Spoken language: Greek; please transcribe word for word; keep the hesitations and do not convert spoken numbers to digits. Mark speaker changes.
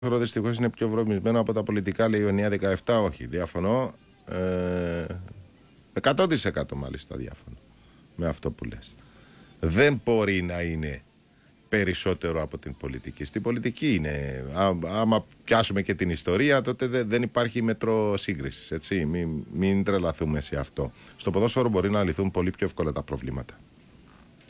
Speaker 1: ποδόσφαιρο δυστυχώς είναι πιο βρωμισμένο από τα πολιτικά, λέει ο εννιά δεκαεπτά. Όχι, διαφωνώ. Ε, εκατό τοις εκατό μάλιστα διαφωνώ με αυτό που λες. Δεν μπορεί να είναι περισσότερο από την πολιτική. Στην πολιτική είναι. Á, άμα πιάσουμε και την ιστορία, τότε δε, δεν υπάρχει μέτρο σύγκρισης. Έτσι. Μην, μην τρελαθούμε σε αυτό. Στο ποδόσφαιρο μπορεί να λυθούν πολύ πιο εύκολα τα προβλήματα.